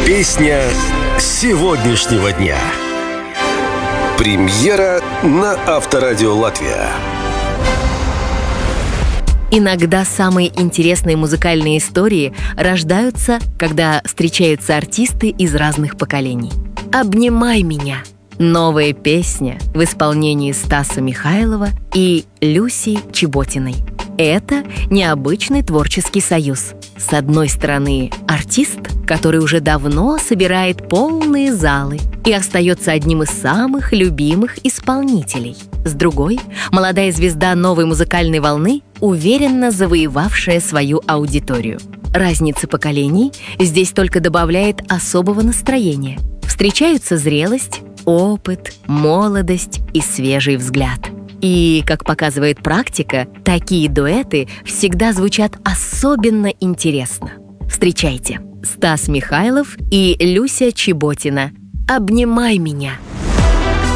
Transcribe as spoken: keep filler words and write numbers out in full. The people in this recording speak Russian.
Песня сегодняшнего дня. Премьера на Авторадио Латвия. Иногда самые интересные музыкальные истории рождаются, когда встречаются артисты из разных поколений. «Обнимай меня» — новая песня в исполнении Стаса Михайлова и Люси Чеботиной. Это необычный творческий союз. С одной стороны, артист, который уже давно собирает полные залы и остается одним из самых любимых исполнителей. С другой, молодая звезда новой музыкальной волны, уверенно завоевавшая свою аудиторию. Разница поколений здесь только добавляет особого настроения. Встречаются зрелость, опыт, молодость и свежий взгляд. И, как показывает практика, такие дуэты всегда звучат особенно интересно. Встречайте, Стас Михайлов и Люся Чеботина. «Обнимай меня».